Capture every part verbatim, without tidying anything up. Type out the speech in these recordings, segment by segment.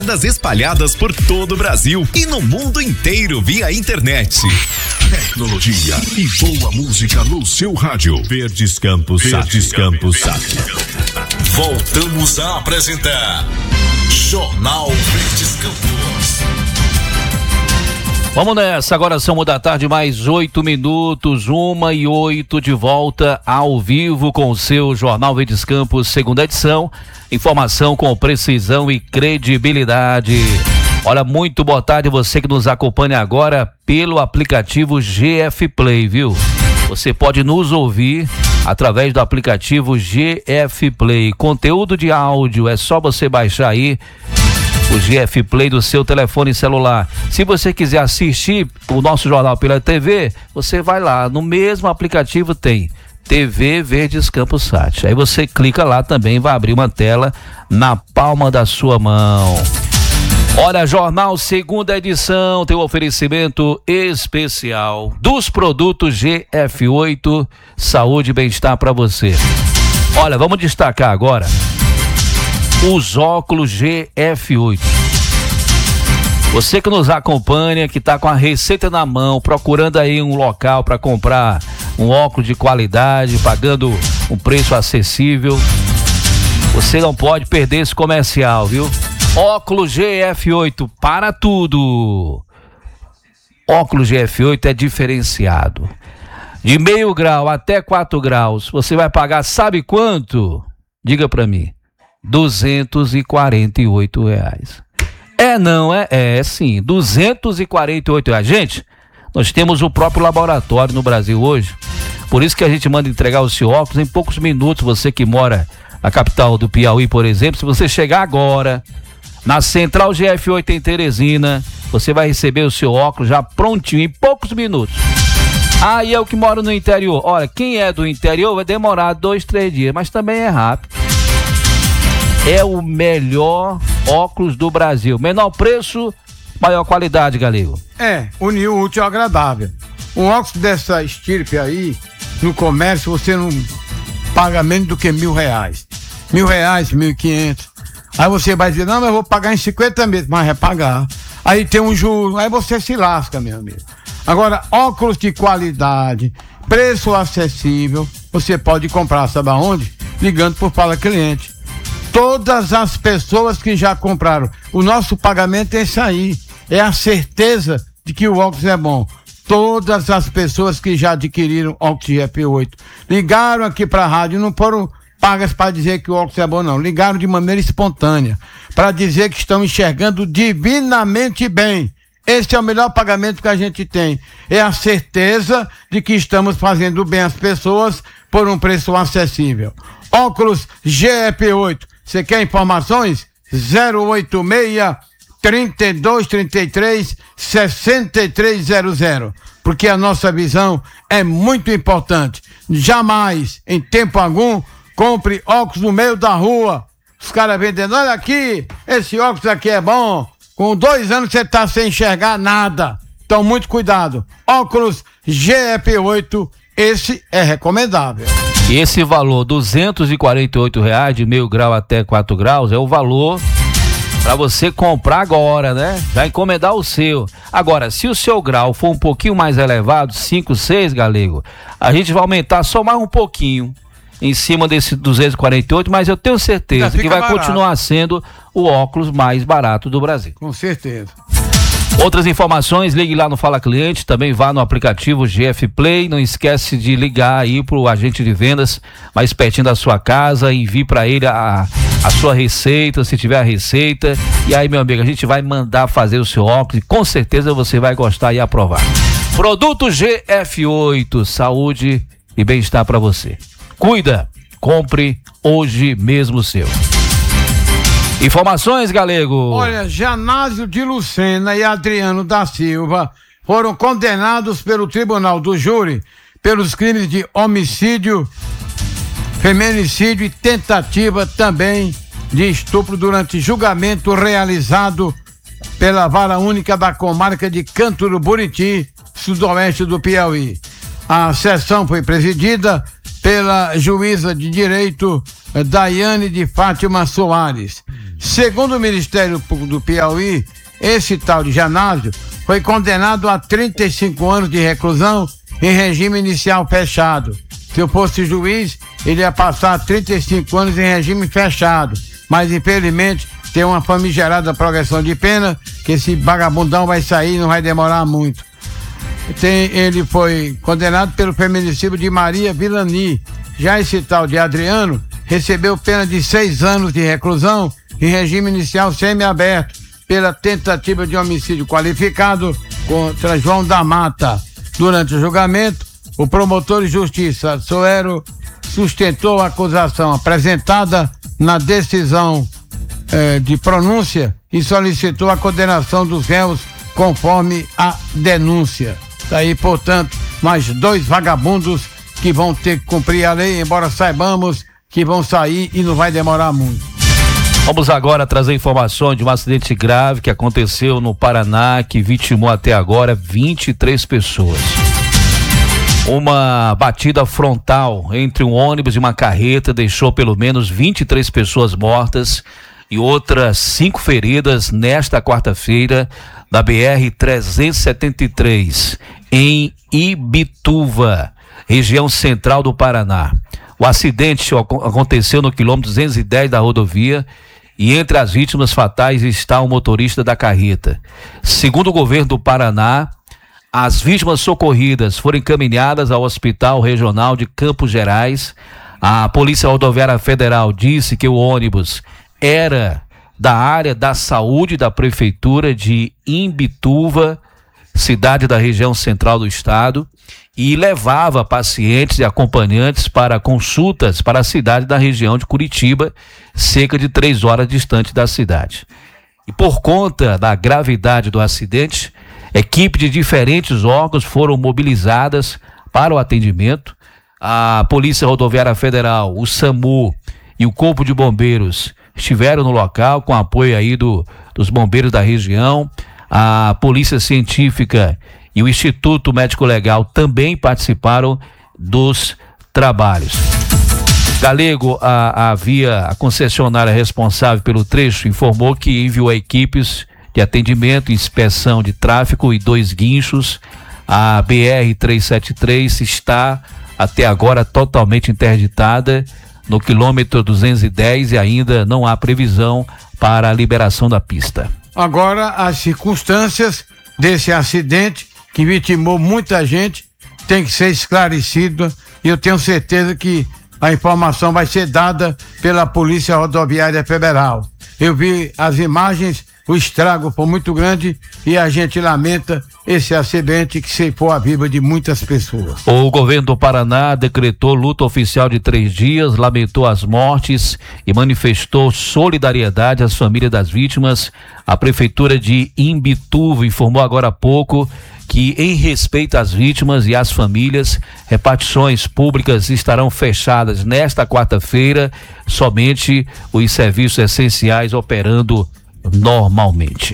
espalhadas por todo o Brasil e no mundo inteiro via internet. Tecnologia e boa música no seu rádio. Verdes Campos, Verdes Campos, Sat. Voltamos a apresentar Jornal Verdes Campos. Vamos nessa, agora são da tarde, mais oito minutos, uma e oito, de volta ao vivo com o seu Jornal Verdes Campos, segunda edição. Informação com precisão e credibilidade. Olha, muito boa tarde você que nos acompanha agora pelo aplicativo G F Play, viu? Você pode nos ouvir através do aplicativo G F Play. Conteúdo de áudio, é só você baixar aí o G F Play do seu telefone celular. Se você quiser assistir o nosso jornal pela T V, você vai lá, no mesmo aplicativo tem T V Verdes Campos Sat. Aí você clica lá também, vai abrir uma tela na palma da sua mão. Olha, Jornal segunda edição tem um oferecimento especial dos produtos G F oito, saúde e bem-estar para você. Olha, vamos destacar agora os óculos G F oito. Você que nos acompanha, que está com a receita na mão, procurando aí um local para comprar um óculos de qualidade, pagando um preço acessível, você não pode perder esse comercial, viu? Óculos G F oito, para tudo. Óculos G F oito é diferenciado. De meio grau até quatro graus, você vai pagar, sabe quanto? Diga para mim. duzentos e quarenta e oito reais. É não, é, é sim, duzentos e quarenta e oito reais. Gente, nós temos o próprio laboratório no Brasil hoje, por isso que a gente manda entregar o seu óculos em poucos minutos. Você que mora na capital do Piauí, por exemplo, se você chegar agora na Central G F oito em Teresina, você vai receber o seu óculos já prontinho, em poucos minutos. Ah, e eu que moro no interior, olha, quem é do interior vai demorar dois, três dias, mas também é rápido. É o melhor óculos do Brasil. Menor preço, maior qualidade, Galego. É, uniu o útil ao agradável. Um óculos dessa estirpe aí, no comércio, você não paga menos do que mil reais. Mil reais, mil e quinhentos. Aí você vai dizer, não, mas eu vou pagar em cinquenta meses, mas vai pagar. Aí tem um juro, aí você se lasca, meu amigo. Agora, óculos de qualidade, preço acessível, você pode comprar, sabe aonde? Ligando por Fala Cliente. Todas as pessoas que já compraram, o nosso pagamento é isso aí, é a certeza de que o óculos é bom. Todas as pessoas que já adquiriram óculos G F oito, ligaram aqui para a rádio, não foram pagas para dizer que o óculos é bom, não. Ligaram de maneira espontânea, para dizer que estão enxergando divinamente bem. Esse é o melhor pagamento que a gente tem. É a certeza de que estamos fazendo bem às pessoas por um preço acessível. Óculos G F oito. Você quer informações? zero oito seis, trinta e dois, trinta e três, sessenta e três zero zero. Porque a nossa visão é muito importante. Jamais, em tempo algum, compre óculos no meio da rua. Os caras vendendo, olha aqui, esse óculos aqui é bom. Com dois anos você tá sem enxergar nada. Então, muito cuidado. Óculos G F oito, esse é recomendável. E esse valor, duzentos e quarenta e oito reais, de meio grau até quatro graus, é o valor para você comprar agora, né? Já encomendar o seu. Agora, se o seu grau for um pouquinho mais elevado, cinco, seis, Galego, a gente vai aumentar só mais um pouquinho em cima desse duzentos e quarenta e oito, mas eu tenho certeza que vai barato. Continuar sendo o óculos mais barato do Brasil. Com certeza. Outras informações, ligue lá no Fala Cliente, também vá no aplicativo G F Play, não esquece de ligar aí pro agente de vendas mais pertinho da sua casa, envie para ele a, a sua receita, se tiver a receita, e aí, meu amigo, a gente vai mandar fazer o seu óculos e com certeza você vai gostar e aprovar. Produto G F oito, saúde e bem-estar para você. Cuida, compre hoje mesmo o seu. Informações, Galego. Olha, Janásio de Lucena e Adriano da Silva foram condenados pelo Tribunal do Júri pelos crimes de homicídio, feminicídio e tentativa também de estupro durante julgamento realizado pela Vara Única da Comarca de Canto do Buriti, sudoeste do Piauí. A sessão foi presidida pela juíza de direito Daiane de Fátima Soares. Segundo o Ministério Público do Piauí, esse tal de Janásio foi condenado a trinta e cinco anos de reclusão em regime inicial fechado. Se eu fosse juiz, ele ia passar trinta e cinco anos em regime fechado, mas infelizmente tem uma famigerada progressão de pena, que esse vagabundão vai sair e não vai demorar muito. Tem, ele foi condenado pelo feminicídio de Maria Vilani. Já esse tal de Adriano recebeu pena de seis anos de reclusão em regime inicial semiaberto pela tentativa de homicídio qualificado contra João da Mata. Durante o julgamento, o promotor de justiça Soero sustentou a acusação apresentada na decisão eh, de pronúncia e solicitou a condenação dos réus conforme a denúncia. Daí, portanto, mais dois vagabundos que vão ter que cumprir a lei, embora saibamos que vão sair e não vai demorar muito. Vamos agora trazer informações de um acidente grave que aconteceu no Paraná, que vitimou até agora vinte e três pessoas. Uma batida frontal entre um ônibus e uma carreta deixou pelo menos vinte e três pessoas mortas e outras cinco feridas nesta quarta-feira na B R trezentos e setenta e três, em Ibituva, região central do Paraná. O acidente aconteceu no quilômetro duzentos e dez da rodovia e entre as vítimas fatais está o motorista da carreta. Segundo o governo do Paraná, as vítimas socorridas foram encaminhadas ao Hospital Regional de Campos Gerais. A Polícia Rodoviária Federal disse que o ônibus era da área da saúde da Prefeitura de Imbituva, cidade da região central do estado, e levava pacientes e acompanhantes para consultas para a cidade da região de Curitiba, cerca de três horas distante da cidade. E por conta da gravidade do acidente, equipes de diferentes órgãos foram mobilizadas para o atendimento. A Polícia Rodoviária Federal, o SAMU e o Corpo de Bombeiros estiveram no local com apoio aí do, dos bombeiros da região. A Polícia Científica e o Instituto Médico Legal também participaram dos trabalhos. Galego, a, a via, a concessionária responsável pelo trecho, informou que enviou equipes de atendimento, inspeção de tráfego e dois guinchos. A B R trezentos e setenta e três está até agora totalmente interditada no quilômetro duzentos e dez e ainda não há previsão para a liberação da pista. Agora, as circunstâncias desse acidente que vitimou muita gente tem que ser esclarecido e eu tenho certeza que a informação vai ser dada pela Polícia Rodoviária Federal. Eu vi as imagens, o estrago foi muito grande e a gente lamenta esse acidente que ceifou a vida de muitas pessoas. O governo do Paraná decretou luta oficial de três dias, lamentou as mortes e manifestou solidariedade às famílias das vítimas. A Prefeitura de Imbituva informou agora há pouco que, em respeito às vítimas e às famílias, repartições públicas estarão fechadas nesta quarta-feira, somente os serviços essenciais operando normalmente.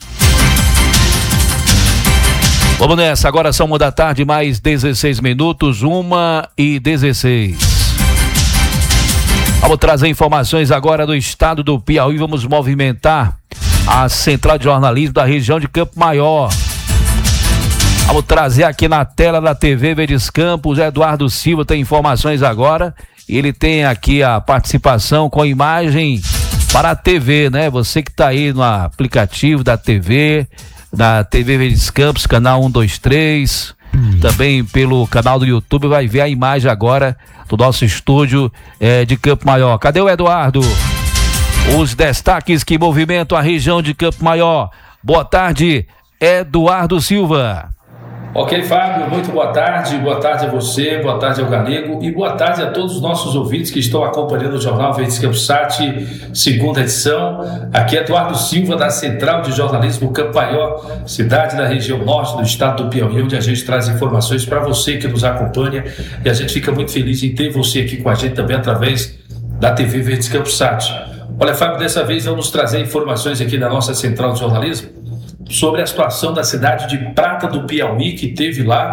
Vamos nessa, agora são uma da tarde, mais dezesseis minutos, uma e dezesseis. Vamos trazer informações agora do estado do Piauí, vamos movimentar a Central de Jornalismo da região de Campo Maior. Vamos trazer aqui na tela da T V Verdes Campos, Eduardo Silva tem informações agora, ele tem aqui a participação com imagem para a T V, né? Você que está aí no aplicativo da T V, da T V Verdes Campos, canal um, dois, três, hum. também pelo canal do YouTube, vai ver a imagem agora do nosso estúdio eh, de Campo Maior. Cadê o Eduardo? Os destaques que movimentam a região de Campo Maior. Boa tarde, Eduardo Silva. Ok, Fábio, muito boa tarde, boa tarde a você, boa tarde ao Galego e boa tarde a todos os nossos ouvintes que estão acompanhando o Jornal Verdes Campos Sat, segunda edição. Aqui é Eduardo Silva, da Central de Jornalismo Campo Maior, cidade da região norte do estado do Piauí, onde a gente traz informações para você que nos acompanha e a gente fica muito feliz em ter você aqui com a gente também através da T V Verdes Campos Sat. Olha, Fábio, dessa vez vamos trazer informações aqui da nossa Central de Jornalismo sobre a situação da cidade de Prata do Piauí, que teve lá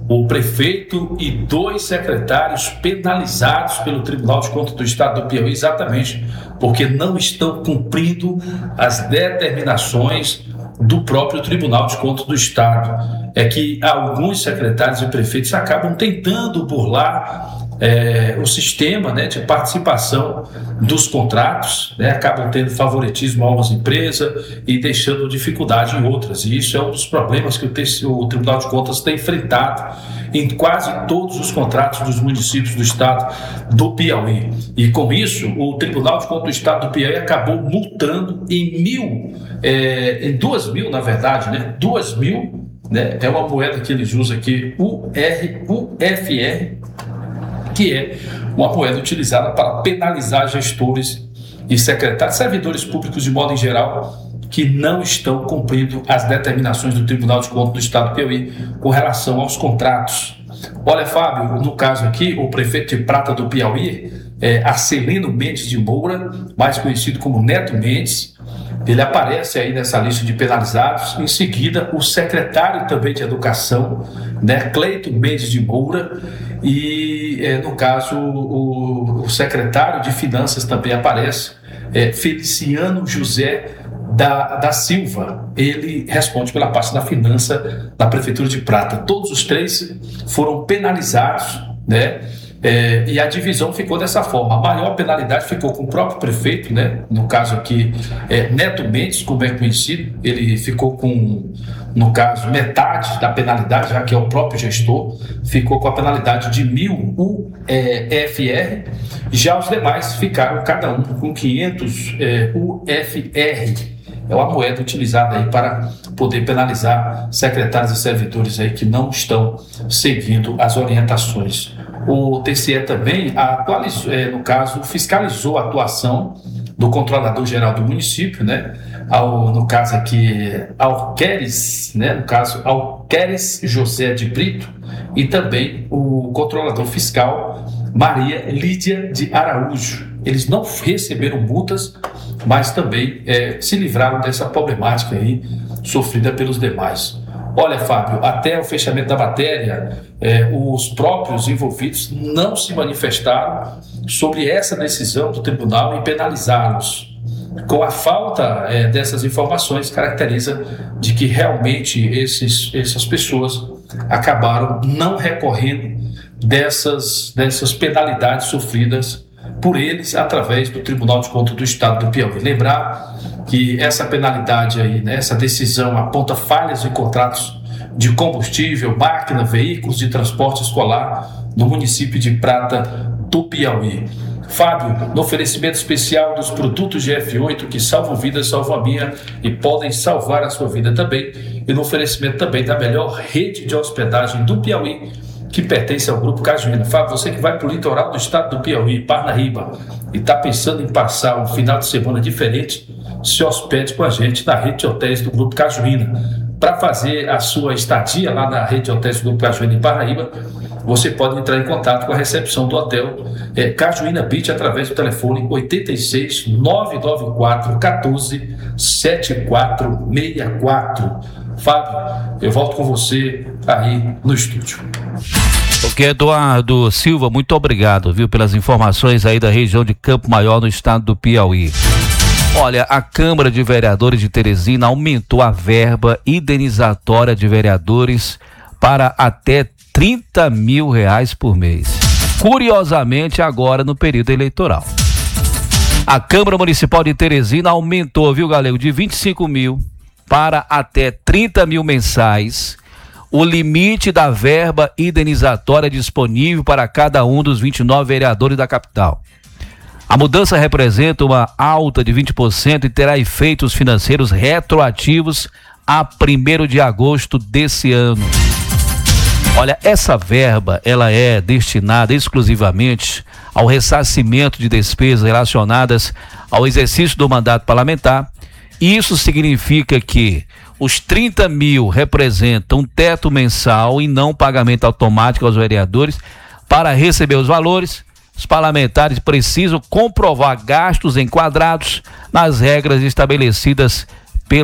o prefeito e dois secretários penalizados pelo Tribunal de Contas do Estado do Piauí, exatamente porque não estão cumprindo as determinações do próprio Tribunal de Contas do Estado. É que alguns secretários e prefeitos acabam tentando burlar É, o sistema, né, de participação dos contratos, né, acabam tendo favoritismo a umas empresas e deixando dificuldade em outras, e isso é um dos problemas que o, o Tribunal de Contas tem enfrentado em quase todos os contratos dos municípios do estado do Piauí. E com isso, o Tribunal de Contas do Estado do Piauí acabou multando em mil, é, em duas mil, na verdade, né, duas mil, né, é uma moeda que eles usam aqui, U R, U F R, que é uma moeda utilizada para penalizar gestores e secretários, servidores públicos de modo em geral, que não estão cumprindo as determinações do Tribunal de Contas do Estado do Piauí com relação aos contratos. Olha, Fábio, no caso aqui, o prefeito de Prata do Piauí, é, Arcelino Mendes de Moura, mais conhecido como Neto Mendes, ele aparece aí nessa lista de penalizados. Em seguida, o secretário também de Educação, né, Cleito Mendes de Moura, e é, no caso o, o secretário de Finanças também aparece, é, Feliciano José da, da Silva. Ele responde pela parte da finança da Prefeitura de Prata. Todos os três foram penalizados, né? É, e a divisão ficou dessa forma. A maior penalidade ficou com o próprio prefeito, né? No caso aqui, é, Neto Mendes, como é conhecido, ele ficou com, no caso, metade da penalidade, já que é o próprio gestor, ficou com a penalidade de mil U F R, já os demais ficaram cada um com quinhentos é, U F R. É uma moeda utilizada aí para poder penalizar secretários e servidores aí que não estão seguindo as orientações. O T C E também atualizou, é, no caso, fiscalizou a atuação do controlador-geral do município, né? Ao, no caso aqui, Alqueres, né? No caso, Alqueres José de Brito, e também o controlador fiscal Maria Lídia de Araújo. Eles não receberam multas, mas também é, se livraram dessa problemática aí sofrida pelos demais. Olha, Fábio, até o fechamento da matéria, é, os próprios envolvidos não se manifestaram sobre essa decisão do tribunal em penalizá-los. Com a falta é, dessas informações, caracteriza de que realmente esses, essas pessoas acabaram não recorrendo dessas, dessas penalidades sofridas por eles através do Tribunal de Contas do Estado do Piauí. Lembrar que essa penalidade aí, né, essa decisão aponta falhas em contratos de combustível, máquina, veículos de transporte escolar no município de Prata do Piauí. Fábio, no oferecimento especial dos produtos G F oito que salvam vidas, salvam a minha e podem salvar a sua vida também, e no oferecimento também da melhor rede de hospedagem do Piauí, que pertence ao Grupo Cajuína. Fábio, você que vai para o litoral do estado do Piauí, Parnaíba, e está pensando em passar um final de semana diferente, se hospede com a gente na rede de hotéis do Grupo Cajuína. Para fazer a sua estadia lá na rede de hotéis do Grupo Cajuína em Parnaíba, você pode entrar em contato com a recepção do hotel é, Cajuína Beach através do telefone oito seis, nove nove quatro, um quatro, sete quatro seis quatro. Fábio, eu volto com você aí no estúdio. Ok, Eduardo Silva, muito obrigado, viu, pelas informações aí da região de Campo Maior, no estado do Piauí. Olha, a Câmara de Vereadores de Teresina aumentou a verba indenizatória de vereadores para até trinta mil reais por mês. Curiosamente, agora no período eleitoral. A Câmara Municipal de Teresina aumentou, viu, Galego, de vinte e cinco mil para até trinta mil mensais o limite da verba indenizatória disponível para cada um dos vinte e nove vereadores da capital. A mudança representa uma alta de vinte por cento e terá efeitos financeiros retroativos a primeiro de agosto desse ano. Olha, essa verba, ela é destinada exclusivamente ao ressarcimento de despesas relacionadas ao exercício do mandato parlamentar. Isso significa que os trinta mil representam um teto mensal e não pagamento automático aos vereadores. Para receber os valores, os parlamentares precisam comprovar gastos enquadrados nas regras estabelecidas pela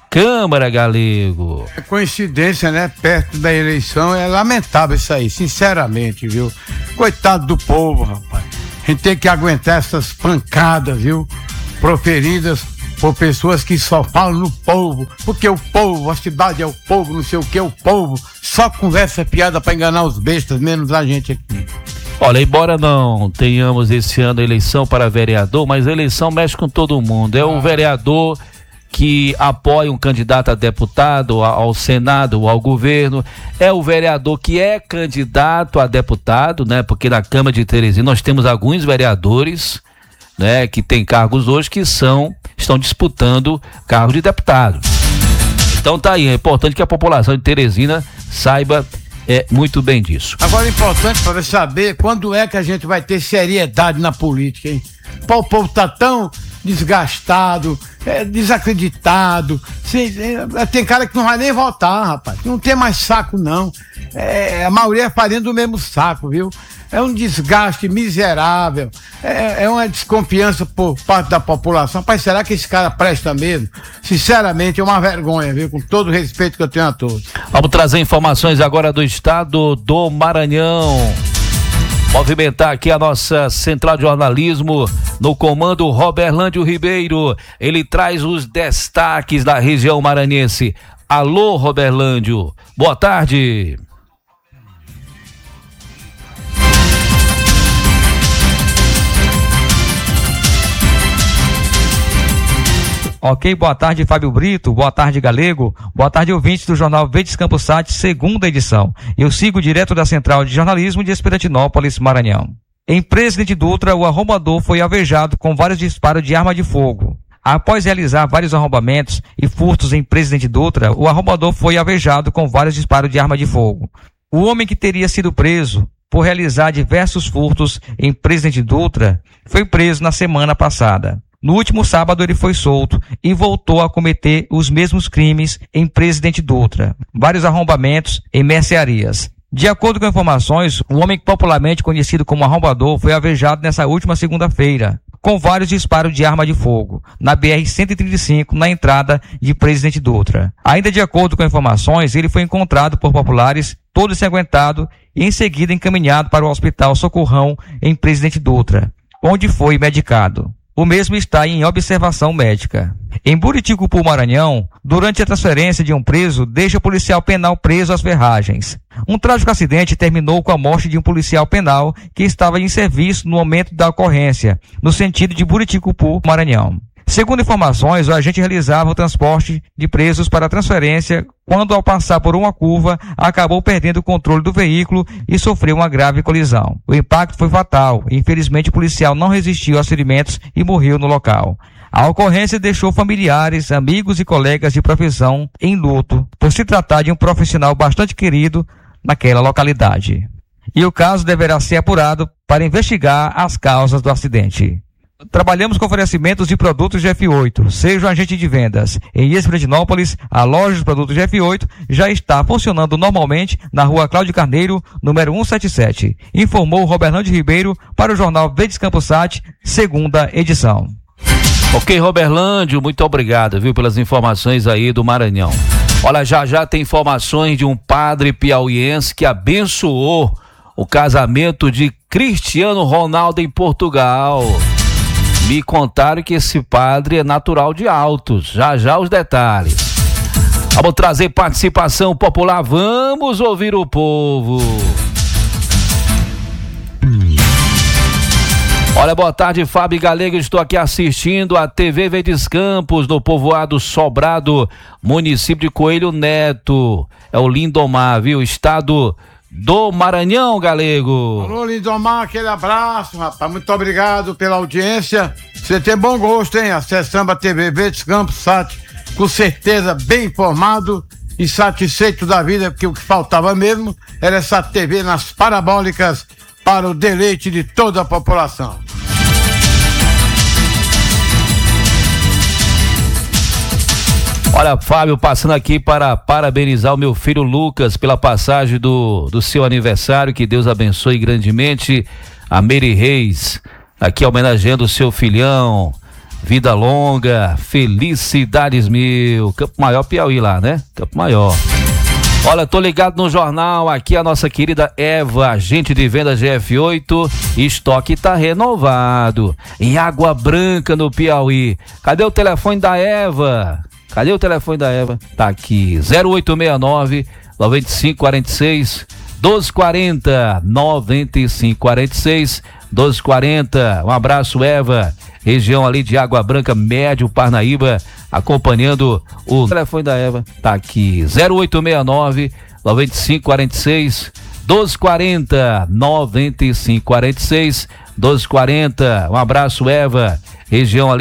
Câmara, Galego. É coincidência, né? Perto da eleição, é lamentável isso aí, sinceramente, viu? Coitado do povo, rapaz. A gente tem que aguentar essas pancadas, viu? Proferidas por pessoas que só falam no povo, porque o povo, a cidade é o povo, não sei o que é o povo, só conversa piada pra enganar os bestas, menos a gente aqui. Olha, embora não tenhamos esse ano a eleição para vereador, mas a eleição mexe com todo mundo. É o vereador que apoia um candidato a deputado, ao Senado ou ao governo, é o vereador que é candidato a deputado, né? Porque na Câmara de Teresina nós temos alguns vereadores, né? Que tem cargos hoje que são, estão disputando cargos de deputado. Então tá aí, é importante que a população de Teresina saiba é, muito bem disso. Agora é importante para saber quando é que a gente vai ter seriedade na política, hein? O povo tá tão desgastado, é, desacreditado. Cê, é, tem cara que não vai nem votar, rapaz. Não tem mais saco, não. É, a maioria é farinha do mesmo saco, viu? É um desgaste miserável. É, é uma desconfiança por parte da população. Rapaz, será que esse cara presta mesmo? Sinceramente, é uma vergonha, viu? Com todo o respeito que eu tenho a todos. Vamos trazer informações agora do estado do Maranhão. Movimentar aqui a nossa central de jornalismo no comando Roberlândio Ribeiro. Ele traz os destaques da região maranhense. Alô, Roberlândio. Boa tarde. Ok, boa tarde, Fábio Brito, boa tarde, Galego, boa tarde, ouvintes do Jornal Verdes Campos Sat, segunda edição. Eu sigo direto da Central de Jornalismo de Esperantinópolis, Maranhão. Em Presidente Dutra, o arrombador foi alvejado com vários disparos de arma de fogo. Após realizar vários arrombamentos e furtos em Presidente Dutra, o arrombador foi alvejado com vários disparos de arma de fogo. O homem que teria sido preso por realizar diversos furtos em Presidente Dutra foi preso na semana passada. No último sábado ele foi solto e voltou a cometer os mesmos crimes em Presidente Dutra, vários arrombamentos em mercearias. De acordo com informações, o homem popularmente conhecido como arrombador foi alvejado nessa última segunda-feira, com vários disparos de arma de fogo, na B R cento e trinta e cinco, na entrada de Presidente Dutra. Ainda de acordo com informações, ele foi encontrado por populares todo ensanguentado e em seguida encaminhado para o Hospital Socorrão em Presidente Dutra, onde foi medicado. O mesmo está em observação médica. Em Buriticupu, Maranhão, durante a transferência de um preso, deixa o policial penal preso às ferragens. Um trágico acidente terminou com a morte de um policial penal que estava em serviço no momento da ocorrência, no sentido de Buriticupu, Maranhão. Segundo informações, o agente realizava o transporte de presos para transferência quando, ao passar por uma curva, acabou perdendo o controle do veículo e sofreu uma grave colisão. O impacto foi fatal e, infelizmente, o policial não resistiu aos ferimentos e morreu no local. A ocorrência deixou familiares, amigos e colegas de profissão em luto, por se tratar de um profissional bastante querido naquela localidade. E o caso deverá ser apurado para investigar as causas do acidente. Trabalhamos com oferecimentos de produtos G F oito. Seja um agente de vendas. Em Esperantinópolis, a loja de produtos G F oito já está funcionando normalmente na rua Cláudio Carneiro, número cento e setenta e sete. Informou Roberlândio Ribeiro para o Jornal Verdes Campos Sat, segunda edição. Ok, Roberlândio, muito obrigado, viu, pelas informações aí do Maranhão. Olha, já já tem informações de um padre piauiense que abençoou o casamento de Cristiano Ronaldo em Portugal. Me contaram que esse padre é natural de Altos. Já já os detalhes. Vamos trazer participação popular. Vamos ouvir o povo. Olha, boa tarde, Fábio Galego. Estou aqui assistindo a T V Verdes Campos, no povoado Sobrado, município de Coelho Neto. É o Lindomar, viu? Estado do Maranhão, Galego. Alô, Lindomar, aquele abraço, rapaz. Muito obrigado pela audiência. Você tem bom gosto, hein? Acessando a T V Verdes Campos Sat, com certeza bem informado e satisfeito da vida, porque o que faltava mesmo era essa T V nas parabólicas para o deleite de toda a população. Olha, Fábio, passando aqui para parabenizar o meu filho Lucas pela passagem do, do seu aniversário, que Deus abençoe grandemente. A Mary Reis, aqui homenageando o seu filhão, vida longa, felicidades mil. Campo Maior, Piauí lá, né? Campo Maior. Olha, tô ligado no jornal, aqui a nossa querida Eva, agente de venda G F oito, estoque tá renovado, em Água Branca, no Piauí. Cadê o telefone da Eva? Cadê o telefone da Eva? Tá aqui, zero oito seis nove, nove cinco quatro seis, doze quarenta, nove cinco quatro seis, doze quarenta. Um abraço, Eva, região ali de Água Branca, Médio, Parnaíba, acompanhando o telefone da Eva, tá aqui, zero oito seis nove, nove cinco quatro seis, doze quarenta, nove cinco quatro seis, doze quarenta. Um abraço, Eva, região ali